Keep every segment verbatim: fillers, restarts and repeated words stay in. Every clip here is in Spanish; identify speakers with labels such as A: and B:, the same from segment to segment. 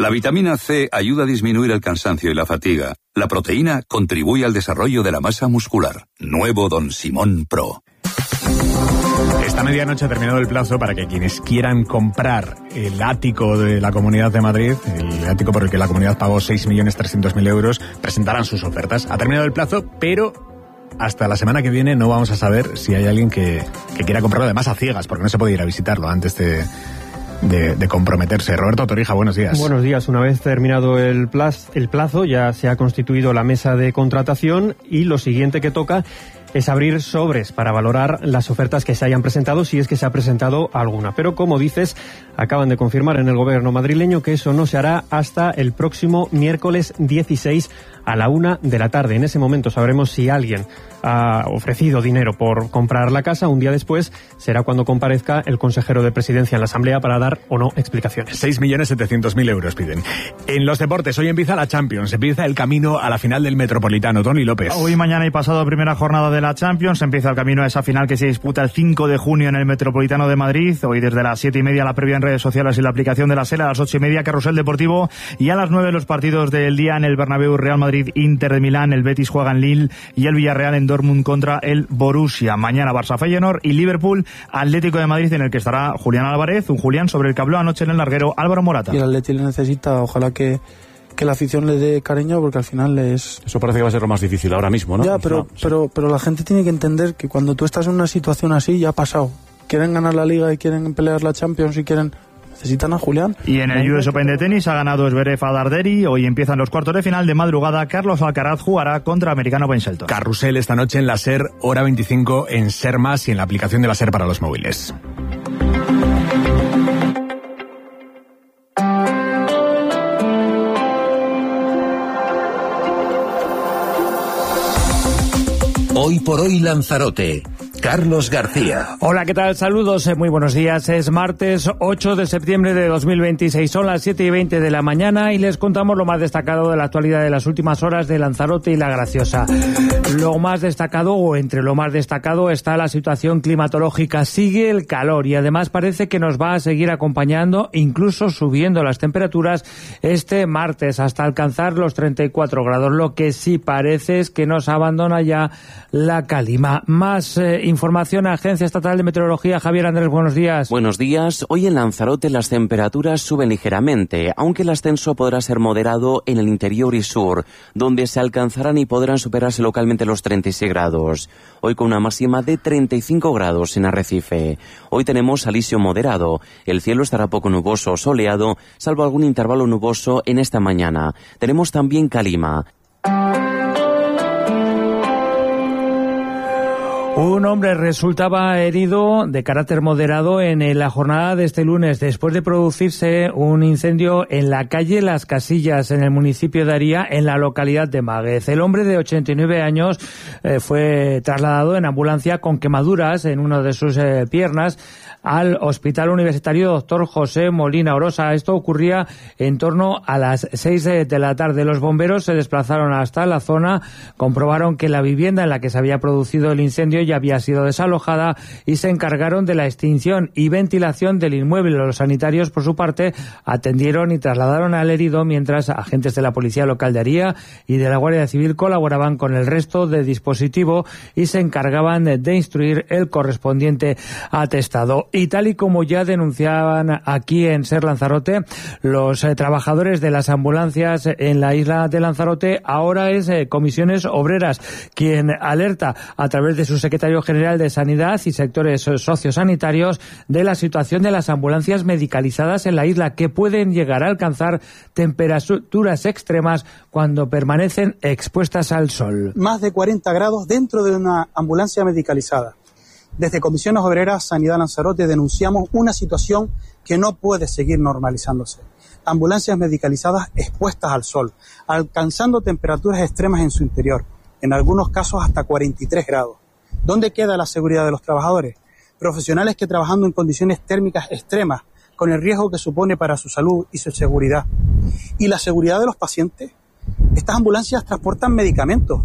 A: La vitamina C ayuda a disminuir el cansancio y la fatiga. La proteína contribuye al desarrollo de la masa muscular. Nuevo Don Simón Pro.
B: Esta medianoche ha terminado el plazo para que quienes quieran comprar el ático de la Comunidad de Madrid, el ático por el que la comunidad pagó seis millones trescientos mil euros, presentaran sus ofertas. Ha terminado el plazo, pero hasta la semana que viene no vamos a saber si hay alguien que, que quiera comprarlo, además a ciegas, porque no se puede ir a visitarlo antes de... De, de comprometerse. Roberto Torija, buenos días.
C: Buenos días. Una vez terminado el plazo, el plazo, ya se ha constituido la mesa de contratación y lo siguiente que toca es abrir sobres para valorar las ofertas que se hayan presentado, si es que se ha presentado alguna. Pero, como dices, acaban de confirmar en el gobierno madrileño que eso no se hará hasta el próximo miércoles dieciséis a la una de la tarde. En ese momento sabremos si alguien ha ofrecido dinero por comprar la casa. Un día después será cuando comparezca el consejero de Presidencia en la Asamblea para dar o no explicaciones.
B: seis millones setecientos mil euros piden. En los deportes, hoy empieza la Champions, empieza el camino a la final del Metropolitano. Tony López.
D: Hoy, mañana y pasado, primera jornada de la Champions, empieza el camino a esa final que se disputa el cinco de junio en el Metropolitano de Madrid. Hoy desde las siete y media la previa en redes sociales y la aplicación de la SER, a las ocho y media Carrusel Deportivo y a las nueve los partidos del día en el Bernabéu. Real Madrid, Inter de Milán, el Betis juega en Lille y el Villarreal en Dortmund contra el Borussia. Mañana Barça Feyenoord y Liverpool Atlético de Madrid, en el que estará Julián Álvarez, un Julián sobre el que habló anoche en el larguero Álvaro Morata.
E: Y el Atlético le necesita, ojalá que que la afición le dé cariño, porque al final es...
F: Eso parece que va a ser lo más difícil ahora mismo, ¿no?
E: Ya, pero, no, sí. pero, pero la gente tiene que entender que cuando tú estás en una situación así, ya ha pasado. Quieren ganar la Liga y quieren pelear la Champions y quieren... necesitan a Julián.
D: Y en el U S Open de tenis ha ganado Zverev a Darderi. Hoy empiezan los cuartos de final. De madrugada, Carlos Alcaraz jugará contra Americano Ben Shelton.
B: Carrusel esta noche en la SER, hora veinticinco en SER Más y en la aplicación de la SER para los móviles.
G: Hoy por hoy Lanzarote. Carlos García.
H: Hola, ¿qué tal? Saludos, muy buenos días. Es martes ocho de septiembre de dos mil veintiséis. Son las siete y veinte de la mañana y les contamos lo más destacado de la actualidad de las últimas horas de Lanzarote y La Graciosa. Lo más destacado, o entre lo más destacado, está la situación climatológica. Sigue el calor y además parece que nos va a seguir acompañando, incluso subiendo las temperaturas este martes hasta alcanzar los treinta y cuatro grados. Lo que sí parece es que nos abandona ya la calima. Más eh, información, Agencia Estatal de Meteorología. Javier Andrés, buenos días.
I: Buenos días. Hoy en Lanzarote las temperaturas suben ligeramente, aunque el ascenso podrá ser moderado en el interior y sur, donde se alcanzarán y podrán superarse localmente los treinta y seis grados. Hoy con una máxima de treinta y cinco grados en Arrecife. Hoy tenemos alisio moderado. El cielo estará poco nuboso o soleado, salvo algún intervalo nuboso en esta mañana. Tenemos también calima.
H: Un hombre resultaba herido de carácter moderado en la jornada de este lunes después de producirse un incendio en la calle Las Casillas, en el municipio de Aría, en la localidad de Máguez. El hombre de ochenta y nueve años eh, fue trasladado en ambulancia con quemaduras en una de sus eh, piernas al Hospital Universitario Doctor José Molina Orosa. Esto ocurría en torno a las seis de la tarde. Los bomberos se desplazaron hasta la zona, comprobaron que la vivienda en la que se había producido el incendio ya había sido desalojada y se encargaron de la extinción y ventilación del inmueble. Los sanitarios, por su parte, atendieron y trasladaron al herido, mientras agentes de la Policía Local de Aría y de la Guardia Civil colaboraban con el resto del dispositivo y se encargaban de instruir el correspondiente atestado. Y tal y como ya denunciaban aquí en SER Lanzarote, los eh, trabajadores de las ambulancias en la isla de Lanzarote, ahora es eh, Comisiones Obreras quien alerta a través de su secretario general de Sanidad y sectores sociosanitarios de la situación de las ambulancias medicalizadas en la isla, que pueden llegar a alcanzar temperaturas extremas cuando permanecen expuestas al sol.
J: Más de cuarenta grados dentro de una ambulancia medicalizada. Desde Comisiones Obreras Sanidad Lanzarote denunciamos una situación que no puede seguir normalizándose. Ambulancias medicalizadas expuestas al sol, alcanzando temperaturas extremas en su interior, en algunos casos hasta cuarenta y tres grados. ¿Dónde queda la seguridad de los trabajadores? Profesionales que trabajando en condiciones térmicas extremas, con el riesgo que supone para su salud y su seguridad. ¿Y la seguridad de los pacientes? Estas ambulancias transportan medicamentos.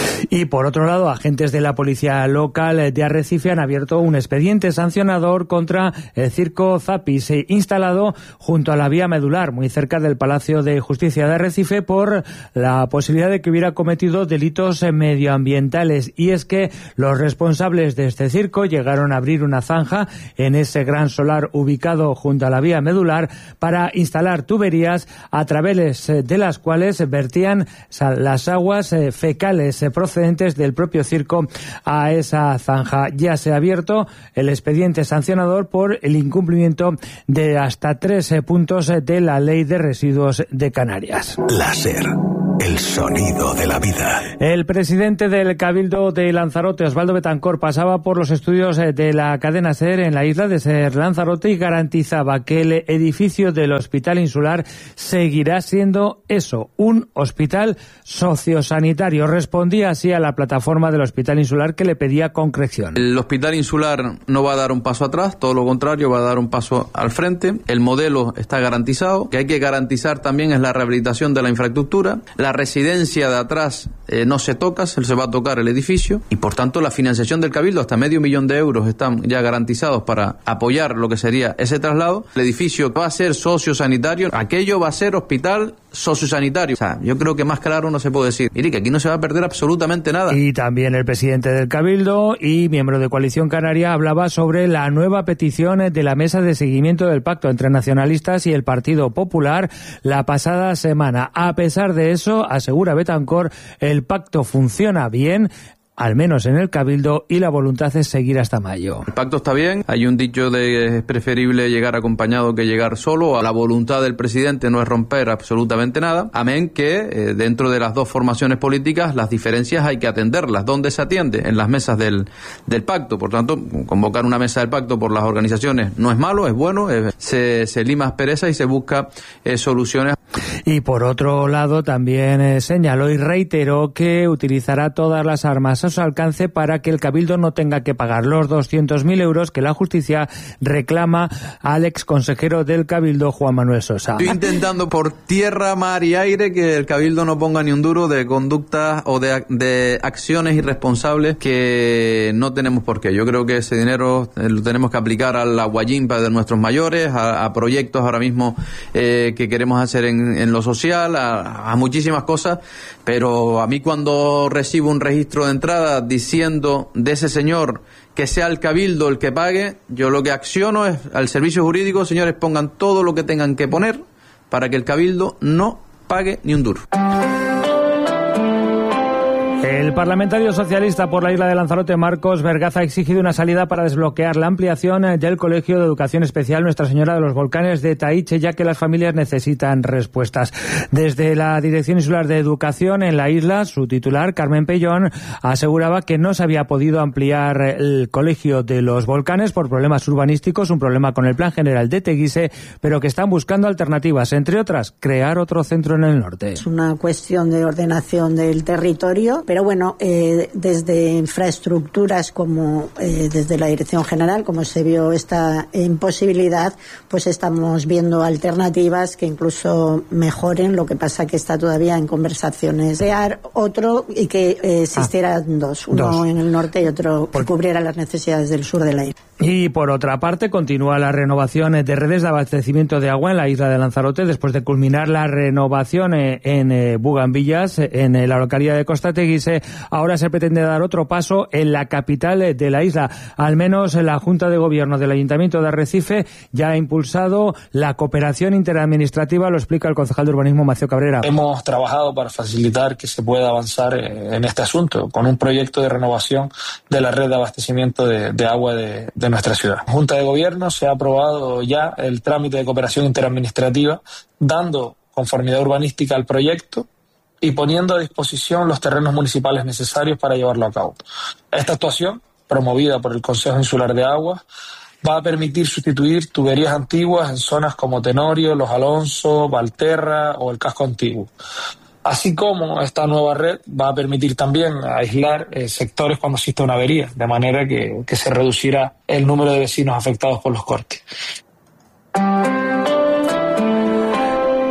H: Y por otro lado, agentes de la policía local de Arrecife han abierto un expediente sancionador contra el circo Zapis, instalado junto a la vía medular, muy cerca del Palacio de Justicia de Arrecife, por la posibilidad de que hubiera cometido delitos medioambientales. Y es que los responsables de este circo llegaron a abrir una zanja en ese gran solar ubicado junto a la vía medular para instalar tuberías a través de las cuales vertían las aguas fecales procedentes del propio circo a esa zanja. Ya se ha abierto el expediente sancionador por el incumplimiento de hasta tres puntos de la Ley de Residuos de Canarias.
G: Láser, el sonido de la vida.
H: El presidente del Cabildo de Lanzarote, Osvaldo Betancor, pasaba por los estudios de la cadena SER en la isla de Ser Lanzarote y garantizaba que el edificio del Hospital Insular seguirá siendo eso, un hospital sociosanitario. Respondía así a la plataforma del Hospital Insular, que le pedía concreción.
K: El Hospital Insular no va a dar un paso atrás, todo lo contrario, va a dar un paso al frente. El modelo está garantizado. Que hay que garantizar también es la rehabilitación de la infraestructura. La residencia de atrás eh, no se toca, se va a tocar el edificio, y por tanto la financiación del Cabildo, hasta medio millón de euros están ya garantizados para apoyar lo que sería ese traslado. El edificio va a ser sociosanitario, aquello va a ser hospital sociosanitario. O sea, yo creo que más claro no se puede decir. Mire, que aquí no se va a perder absolutamente nada.
H: Y también el presidente del Cabildo y miembro de Coalición Canaria hablaba sobre la nueva petición de la mesa de seguimiento del pacto entre nacionalistas y el Partido Popular la pasada semana. A pesar de eso, asegura Betancor, el pacto funciona bien, al menos en el Cabildo, y la voluntad es seguir hasta mayo.
K: El pacto está bien, hay un dicho de que es preferible llegar acompañado que llegar solo. A la voluntad del presidente no es romper absolutamente nada, amén que eh, dentro de las dos formaciones políticas las diferencias hay que atenderlas. ¿Dónde se atiende? En las mesas del, del pacto. Por tanto, convocar una mesa del pacto por las organizaciones no es malo, es bueno, es, se, se lima aspereza y se busca eh, soluciones.
H: Y por otro lado también eh, señaló y reiteró que utilizará todas las armas a su alcance para que el Cabildo no tenga que pagar los doscientos mil euros que la justicia reclama al ex consejero del Cabildo, Juan Manuel Sosa.
K: Estoy intentando por tierra, mar y aire que el Cabildo no ponga ni un duro de conductas o de, de acciones irresponsables que no tenemos por qué. Yo creo que ese dinero lo tenemos que aplicar a la guayimpa de nuestros mayores, a, a proyectos ahora mismo eh, que queremos hacer en, en lo social, a, a muchísimas cosas, pero a mí cuando recibo un registro de entrada diciendo de ese señor que sea el Cabildo el que pague, yo lo que acciono es al servicio jurídico, señores, pongan todo lo que tengan que poner para que el Cabildo no pague ni un duro.
H: El parlamentario socialista por la isla de Lanzarote, Marcos Vergaza, ha exigido una salida para desbloquear la ampliación del Colegio de Educación Especial Nuestra Señora de los Volcanes de Taiche, ya que las familias necesitan respuestas. Desde la Dirección Insular de Educación en la isla, su titular, Carmen Pellón, aseguraba que no se había podido ampliar el Colegio de los Volcanes por problemas urbanísticos, un problema con el Plan General de Teguise, pero que están buscando alternativas, entre otras, crear otro centro en el norte.
L: Es una cuestión de ordenación del territorio, pero bueno, eh, desde infraestructuras como eh, desde la Dirección General, como se vio esta imposibilidad, pues estamos viendo alternativas que incluso mejoren. Lo que pasa que está todavía en conversaciones. Crear otro y que eh, existieran ah, dos, uno dos. en el norte y otro por... que cubriera las necesidades del sur de la isla.
H: Y por otra parte, continúa la renovación de redes de abastecimiento de agua en la isla de Lanzarote después de culminar la renovación en eh, Bugambillas, en eh, la localidad de Costa Teguise. Ahora se pretende dar otro paso en la capital de la isla. Al menos la Junta de Gobierno del Ayuntamiento de Arrecife ya ha impulsado la cooperación interadministrativa, lo explica el concejal de Urbanismo, Macio Cabrera.
M: Hemos trabajado para facilitar que se pueda avanzar en este asunto con un proyecto de renovación de la red de abastecimiento de, de agua de, de nuestra ciudad. La Junta de Gobierno se ha aprobado ya el trámite de cooperación interadministrativa, dando conformidad urbanística al proyecto y poniendo a disposición los terrenos municipales necesarios para llevarlo a cabo. Esta actuación, promovida por el Consejo Insular de Aguas, va a permitir sustituir tuberías antiguas en zonas como Tenorio, Los Alonso, Valterra o el Casco Antiguo. Así como esta nueva red va a permitir también aislar eh, sectores cuando exista una avería, de manera que, que se reducirá el número de vecinos afectados por los cortes.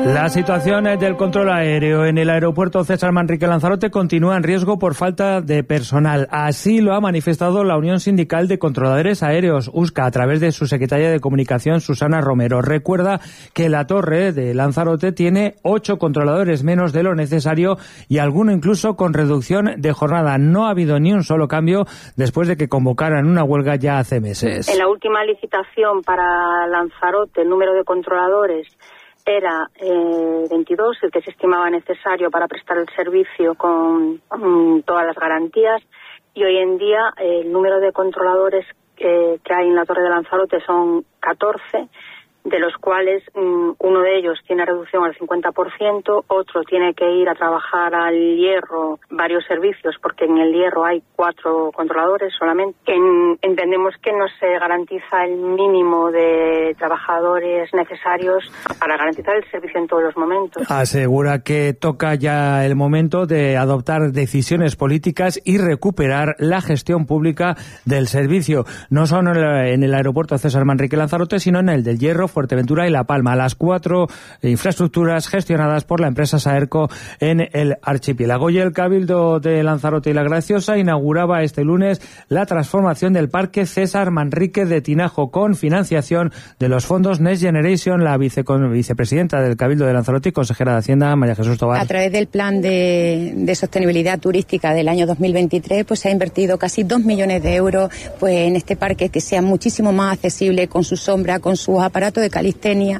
H: La situación del control aéreo en el aeropuerto César Manrique Lanzarote continúa en riesgo por falta de personal. Así lo ha manifestado la Unión Sindical de Controladores Aéreos, U S C A, a través de su secretaria de Comunicación, Susana Romero. Recuerda que la torre de Lanzarote tiene ocho controladores menos de lo necesario y alguno incluso con reducción de jornada. No ha habido ni un solo cambio después de que convocaran una huelga ya hace meses.
N: En la última licitación para Lanzarote, el número de controladores era eh, veintidós, el que se estimaba necesario para prestar el servicio con, con todas las garantías, y hoy en día eh, el número de controladores eh, que hay en la Torre de Lanzarote son catorce, de los cuales um, uno de ellos tiene reducción al cincuenta por ciento, otro tiene que ir a trabajar al Hierro varios servicios, porque en el Hierro hay cuatro controladores solamente. En, entendemos que no se garantiza el mínimo de trabajadores necesarios para garantizar el servicio en todos los momentos.
H: Asegura que toca ya el momento de adoptar decisiones políticas y recuperar la gestión pública del servicio, no solo en el aeropuerto César Manrique Lanzarote, sino en el del Hierro, Fuerteventura y La Palma, las cuatro infraestructuras gestionadas por la empresa Saerco en el archipiélago. Y el Cabildo de Lanzarote y La Graciosa inauguraba este lunes la transformación del Parque César Manrique de Tinajo con financiación de los fondos Next Generation. La vice, vicepresidenta del Cabildo de Lanzarote y consejera de Hacienda, María Jesús Tobar.
O: A través del plan de, de sostenibilidad turística del año dos mil veintitrés, pues se ha invertido casi dos millones de euros pues en este parque, que sea muchísimo más accesible, con su sombra, con sus aparatos de calistenia,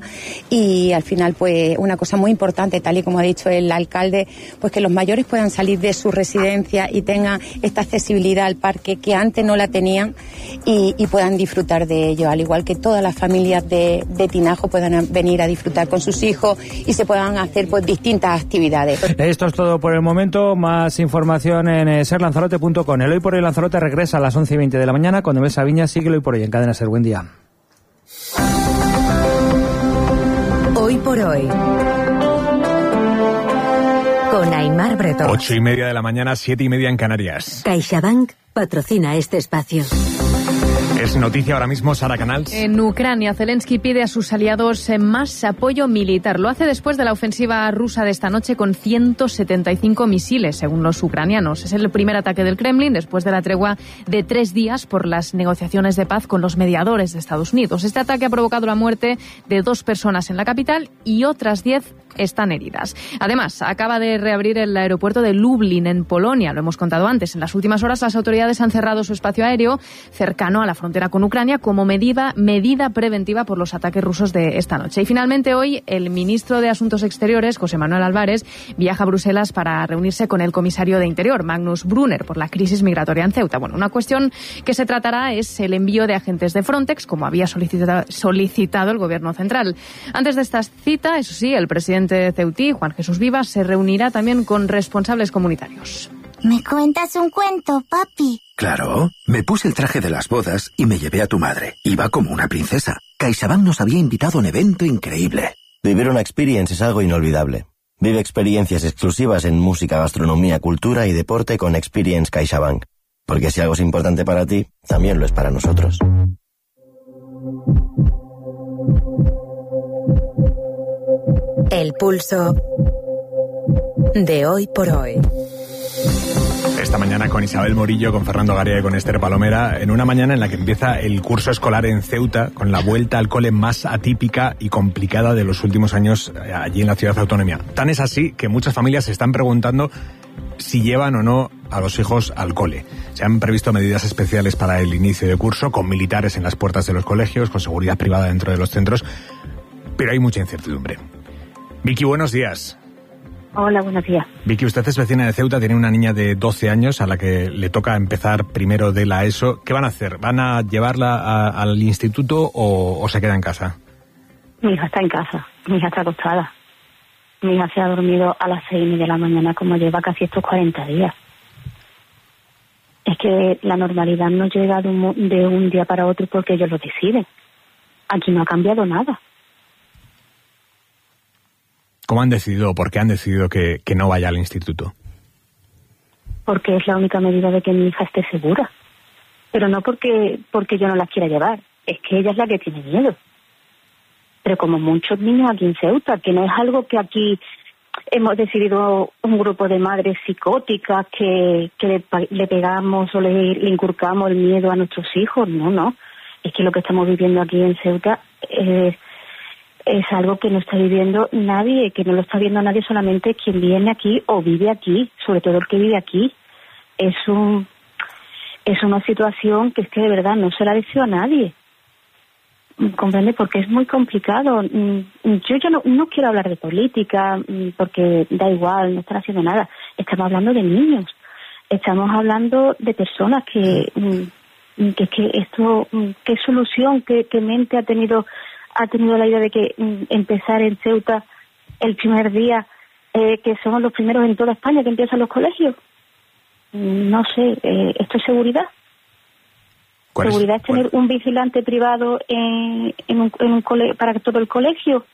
O: y al final pues una cosa muy importante, tal y como ha dicho el alcalde, pues que los mayores puedan salir de su residencia y tengan esta accesibilidad al parque que antes no la tenían, y, y puedan disfrutar de ello, al igual que todas las familias de, de Tinajo puedan venir a disfrutar con sus hijos y se puedan hacer pues distintas actividades.
H: Esto es todo por el momento. Más información en ser lanzarote punto com. El Hoy por Hoy Lanzarote regresa a las once y veinte de la mañana. Cuando ves a Viña, síguelo Hoy por Hoy en Cadena Ser. Buen día.
P: Hoy por Hoy, con Aimar Bretón.
B: Ocho y media de la mañana, siete y media en Canarias.
P: CaixaBank patrocina este espacio.
B: Es noticia ahora mismo, Sara Canals.
Q: En Ucrania, Zelensky pide a sus aliados más apoyo militar. Lo hace después de la ofensiva rusa de esta noche con ciento setenta y cinco misiles, según los ucranianos. Es el primer ataque del Kremlin después de la tregua de tres días por las negociaciones de paz con los mediadores de Estados Unidos. Este ataque ha provocado la muerte de dos personas en la capital y otras diez están heridas. Además, acaba de reabrir el aeropuerto de Lublin, en Polonia. Lo hemos contado antes. En las últimas horas, las autoridades han cerrado su espacio aéreo cercano a la frontera con Ucrania como medida, medida preventiva por los ataques rusos de esta noche. Y finalmente, hoy, el ministro de Asuntos Exteriores, José Manuel Álvarez, viaja a Bruselas para reunirse con el comisario de Interior, Magnus Brunner, por la crisis migratoria en Ceuta. Bueno, una cuestión que se tratará es el envío de agentes de Frontex, como había solicitado, solicitado el Gobierno central. Antes de esta cita, eso sí, el presidente de Ceutí, Juan Jesús Vivas, se reunirá también con responsables comunitarios.
R: ¿Me cuentas un cuento, papi?
S: Claro, me puse el traje de las bodas y me llevé a tu madre. Iba como una princesa. CaixaBank nos había invitado a un evento increíble.
T: Vivir una experience es algo inolvidable. Vive experiencias exclusivas en música, gastronomía, cultura y deporte con Experience CaixaBank. Porque si algo es importante para ti, también lo es para nosotros.
P: El pulso de Hoy por Hoy.
B: Esta mañana con Isabel Morillo, con Fernando Garía y con Esther Palomera, en una mañana en la que empieza el curso escolar en Ceuta, con la vuelta al cole más atípica y complicada de los últimos años allí en la ciudad autónoma. Tan es así que muchas familias se están preguntando si llevan o no a los hijos al cole. Se han previsto medidas especiales para el inicio de curso, con militares en las puertas de los colegios, con seguridad privada dentro de los centros, pero hay mucha incertidumbre. Vicky, buenos días.
U: Hola, buenos días.
B: Vicky, usted es vecina de Ceuta, tiene una niña de doce años a la que le toca empezar primero de la ESO. ¿Qué van a hacer? ¿Van a llevarla a, al instituto o, o se queda en casa?
U: Mi hija está en casa, mi hija está acostada. Mi hija se ha dormido a las seis y media de la mañana, como lleva casi estos cuarenta días. Es que la normalidad no llega de un, de un día para otro porque ellos lo deciden. Aquí no ha cambiado nada.
B: ¿Cómo han decidido o por qué han decidido que, que no vaya al instituto?
U: Porque es la única medida de que mi hija esté segura. Pero no porque, porque yo no la quiera llevar. Es que ella es la que tiene miedo. pero como muchos niños aquí en Ceuta, que no es algo que aquí hemos decidido un grupo de madres psicóticas que, que le, le pegamos o le, le inculcamos el miedo a nuestros hijos. No, no. Es que lo que estamos viviendo aquí en Ceuta es, es algo que no está viviendo nadie, que no lo está viendo nadie, solamente quien viene aquí o vive aquí, sobre todo el que vive aquí. Es un es una situación que es que de verdad no se la deseo a nadie. ¿Comprende? Porque es muy complicado. Yo ya no, no quiero hablar de política, porque da igual, no están haciendo nada. Estamos hablando de niños. Estamos hablando de personas que, que, que esto, qué solución, qué, qué mente ha tenido, ha tenido la idea de que empezar en Ceuta el primer día, eh, que somos los primeros en toda España que empiezan los colegios. No sé, eh, ¿esto es seguridad? ¿Seguridad es tener un vigilante privado en, en un, en un cole, para todo el colegio?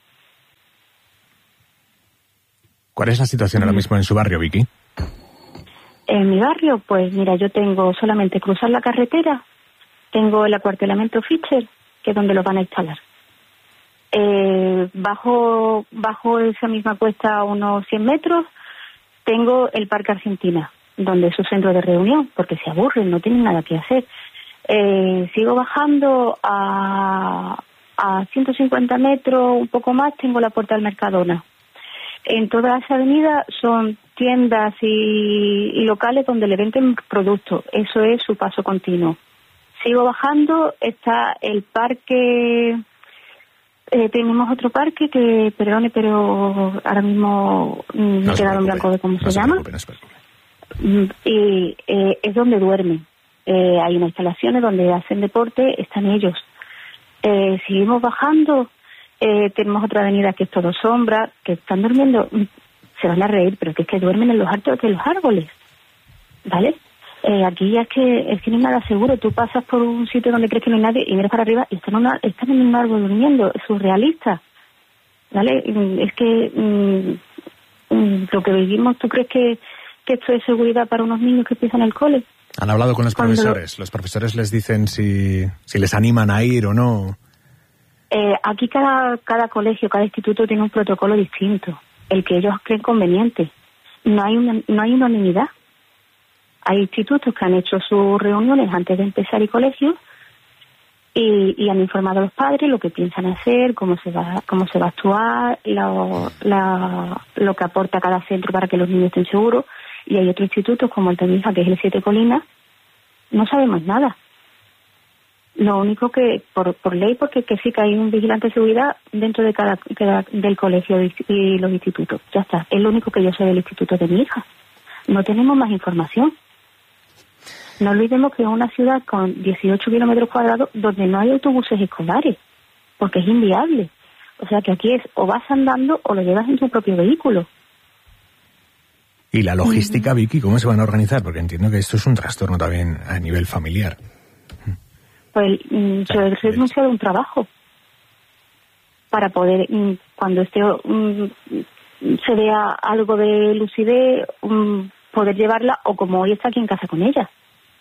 B: ¿Cuál es la situación ahora mismo en su barrio, Vicky?
U: En mi barrio, pues mira, yo tengo solamente cruzar la carretera, tengo el acuartelamiento Fischer, que es donde lo van a instalar. Eh, bajo, bajo esa misma cuesta a unos cien metros, tengo el Parque Argentina, donde es su centro de reunión, porque se aburren, no tienen nada que hacer. Eh, sigo bajando a, a ciento cincuenta metros, un poco más, tengo la Puerta del Mercadona. En toda esa avenida son tiendas y, y locales donde le venden productos. Eso es su paso continuo. Sigo bajando, está el parque... Eh, tenemos otro parque que, perdone, pero ahora mismo me he quedado en blanco de cómo se llama. Y eh, es donde duermen. Eh, hay unas instalaciones donde hacen deporte, están ellos. Eh, seguimos bajando, eh, tenemos otra avenida que es todo sombra, que están durmiendo, se van a reír, pero que es que duermen en los altos de los árboles, ¿vale? Eh, aquí ya es que, es que no hay nada seguro. Tú pasas por un sitio donde crees que no hay nadie y miras para arriba y están, una, están en un árbol durmiendo, es surrealista, ¿vale? Es que mm, mm, lo que vivimos, ¿tú crees que, que esto es seguridad para unos niños que empiezan el cole?
B: ¿Han hablado con los Cuando profesores? Lo... ¿Los profesores les dicen si, si les animan a ir o no?
U: Eh, aquí cada, cada colegio, cada instituto tiene un protocolo distinto, el que ellos creen conveniente. No hay una, no hay unanimidad. Hay institutos que han hecho sus reuniones antes de empezar el colegio y, y han informado a los padres lo que piensan hacer, cómo se va, cómo se va a actuar, lo, la, lo que aporta cada centro para que los niños estén seguros. Y hay otros institutos como el de mi hija, que es el Siete Colinas, no sabemos nada. Lo único que, por, por ley, porque que sí que hay un vigilante de seguridad dentro de cada, cada del colegio y, y los institutos. Ya está, es lo único que yo sé del instituto de mi hija. No tenemos más información. No olvidemos que es una ciudad con dieciocho kilómetros cuadrados donde no hay autobuses escolares, porque es inviable. O sea que aquí es o vas andando o lo llevas en tu propio vehículo.
B: ¿Y la logística, Vicky, cómo se van a organizar? Porque entiendo que esto es un trastorno también a nivel familiar.
U: Pues yo he renunciado a un trabajo para poder, cuando esté um, se vea algo de lucidez, um, poder llevarla, o como hoy está aquí en casa con ella.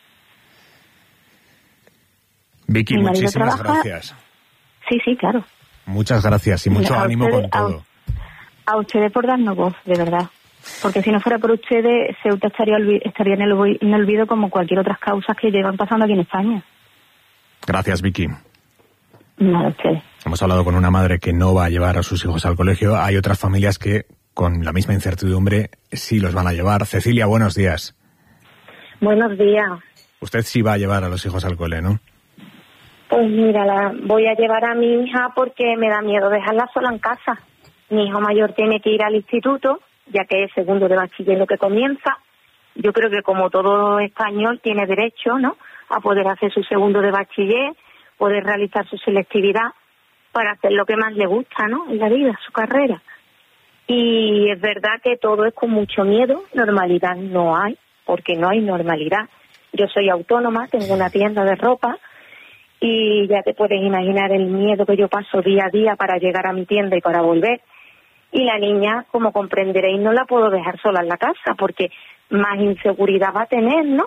B: Vicky, muchísimas trabaja... gracias.
U: Sí, sí, claro.
B: Muchas gracias y mucho
U: a
B: ánimo
U: ustedes,
B: con todo.
U: A, a ustedes por darnos voz, de verdad. Porque si no fuera por ustedes, Ceuta estaría, estaría en, el, en el olvido como cualquier otras causas que llevan pasando aquí en España.
B: Gracias, Vicky.
U: Nada, ustedes.
B: Hemos hablado con una madre que no va a llevar a sus hijos al colegio. Hay otras familias que, con la misma incertidumbre, sí los van a llevar. Cecilia, buenos días.
A: Buenos días.
B: Usted sí va a llevar a los hijos al cole, ¿no?
A: Pues mira, la, voy a llevar a mi hija porque me da miedo dejarla sola en casa. Mi hijo mayor tiene que ir al instituto, ya que es segundo de bachiller lo que comienza. Yo creo que como todo español tiene derecho, ¿no?, a poder hacer su segundo de bachiller, poder realizar su selectividad para hacer lo que más le gusta, ¿no?, en la vida, su carrera. Y es verdad que todo es con mucho miedo, normalidad no hay, porque no hay normalidad. Yo soy autónoma, tengo una tienda de ropa y ya te puedes imaginar el miedo que yo paso día a día para llegar a mi tienda y para volver. Y la niña, como comprenderéis, no la puedo dejar sola en la casa porque más inseguridad va a tener, ¿no?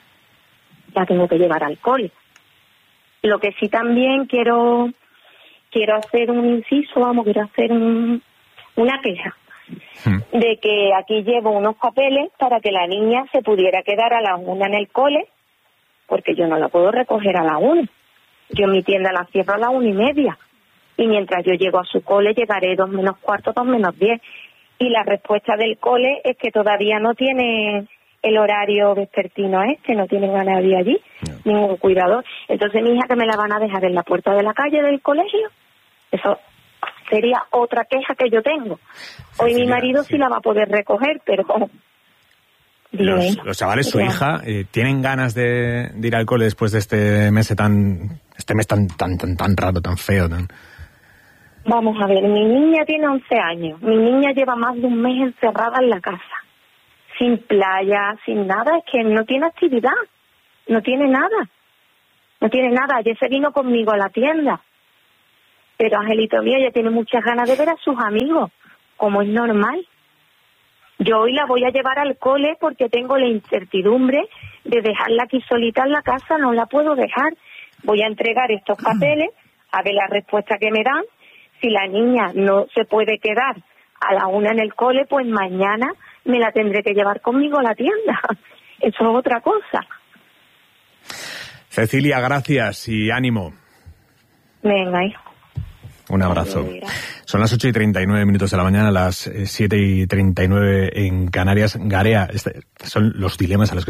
A: La tengo que llevar al cole. Lo que sí también quiero quiero hacer un inciso, vamos, quiero hacer un, una queja. Hmm. De que aquí llevo unos papeles para que la niña se pudiera quedar a las una en el cole, porque yo no la puedo recoger a la una. Yo mi tienda la cierro a la una y media. Y mientras yo llego a su cole, llegaré dos menos cuarto, dos menos diez. Y la respuesta del cole es que todavía no tiene el horario vespertino este, no tienen a nadie allí, no. Ningún cuidador. Entonces mi hija que me la van a dejar en la puerta de la calle del colegio, eso sería otra queja que yo tengo. Hoy sí, mi marido sí. sí la va a poder recoger, pero...
B: Los, los chavales, su hija, eh, ¿tienen ganas de, de ir al cole después de este mes tan, este mes tan, tan, tan, tan raro, tan feo, tan...
A: Vamos a ver, mi niña tiene once años. Mi niña lleva más de un mes encerrada en la casa. Sin playa, sin nada. Es que no tiene actividad. No tiene nada. No tiene nada. Ayer se vino conmigo a la tienda. Pero Angelito mío, ella tiene muchas ganas de ver a sus amigos. Como es normal. Yo hoy la voy a llevar al cole porque tengo la incertidumbre de dejarla aquí solita en la casa. No la puedo dejar. Voy a entregar estos papeles a ver la respuesta que me dan. Si la niña no se puede quedar a la una en el cole, pues mañana me la tendré que llevar conmigo a la tienda. Eso es otra cosa.
B: Cecilia, gracias y ánimo.
A: Venga, hijo.
B: Un abrazo. Son las ocho y treinta y nueve minutos de la mañana, las siete y treinta y nueve en Canarias. Garea, este, son los dilemas a los que